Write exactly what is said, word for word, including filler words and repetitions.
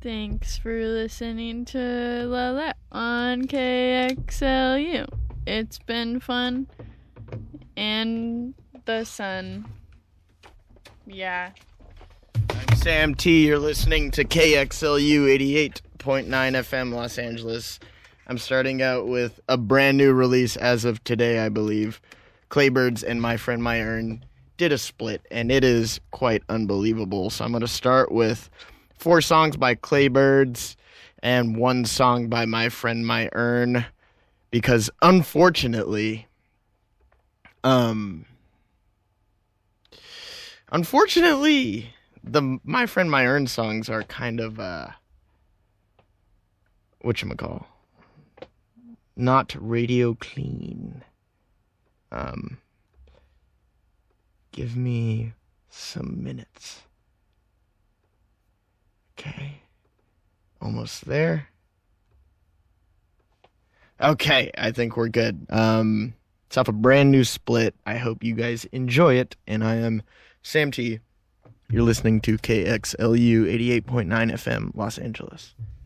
Thanks for listening to La La on K X L U. It's been fun. And the sun. Yeah. I'm Sam T. You're listening to K X L U eighty-eight point nine F M Los Angeles. I'm starting out with a brand new release as of today, I believe. Claybirds and My Friend My Earn did a split, and it is quite unbelievable. So I'm going to start with four songs by Claybirds and one song by My Friend My Earn, because unfortunately, um, unfortunately, the My Friend My Earn songs are kind of uh, whatchamacall, not radio clean. Um, give me some minutes. Okay, almost there. Okay, I think we're good. Um, it's off a brand new split. I hope you guys enjoy it, and I am Sam T. You're listening to K X L U eighty-eight point nine F M, Los Angeles.